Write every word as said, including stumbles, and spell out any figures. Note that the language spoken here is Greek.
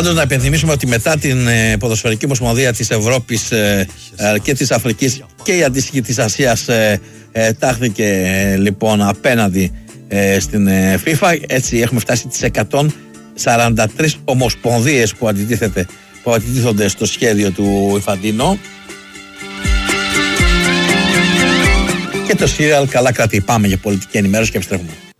Πάντως να υπενθυμίσουμε ότι μετά την ε, ποδοσφαιρική ομοσπονδία της Ευρώπης ε, ε, και της Αφρικής και η αντίστοιχη της Ασίας ε, ε, τάχθηκε ε, λοιπόν απέναντι ε, στην ε, FIFA. Έτσι έχουμε φτάσει τις εκατόν σαράντα τρεις ομοσπονδίες που, που αντιτίθονται στο σχέδιο του Ιφαντίνο. Και το σύριαλ καλά κρατεί. Πάμε για πολιτική ενημέρωση και επιστρέφουμε.